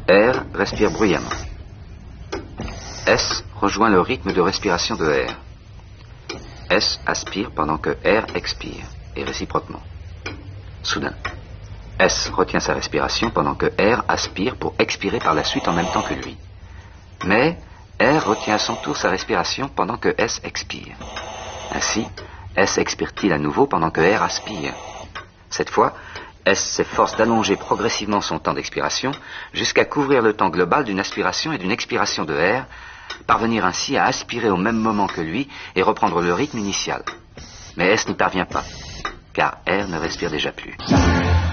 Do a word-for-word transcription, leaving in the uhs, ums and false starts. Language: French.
R respire bruyamment. S rejoint le rythme de respiration de R. S aspire pendant que R expire, et réciproquement. Soudain, S retient sa respiration pendant que R aspire pour expirer par la suite en même temps que lui. Mais R retient à son tour sa respiration pendant que S expire. Ainsi, S expire-t-il à nouveau pendant que R aspire. Cette fois, S s'efforce d'allonger progressivement son temps d'expiration jusqu'à couvrir le temps global d'une aspiration et d'une expiration de R, parvenir ainsi à aspirer au même moment que lui et reprendre le rythme initial. Mais S n'y parvient pas, car R ne respire déjà plus.